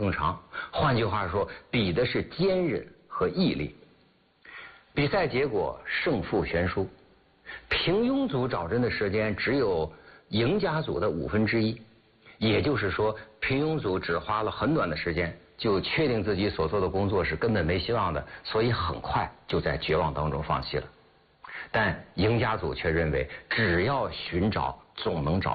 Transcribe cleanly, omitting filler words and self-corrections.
更长。换句话说，比的是坚韧和毅力。比赛结果胜负悬殊，平庸组找针的时间只有赢家组的1/5，也就是说，平庸组只花了很短的时间就确定自己所做的工作是根本没希望的，所以很快就在绝望当中放弃了。但赢家组却认为，只要寻找，总能找